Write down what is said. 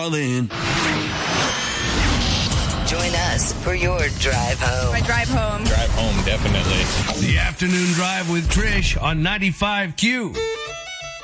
in. Join us for your drive home. My drive home. Drive home, definitely. The afternoon drive with Trish on 95Q.